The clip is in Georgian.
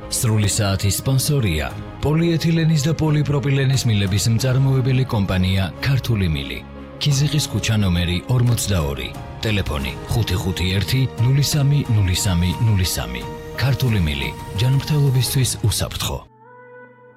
სრული საათის სპონსორია პოლიეთილენის და პოლიპროპილენის მილების მწარმოებელი კომპანია ქართული მილი. ქიზიყის ქუჩა ნომერი 42. ტელეფონი 551 030303. ქართული მილი ჯანმრთელობისთვის უსაფრთხო.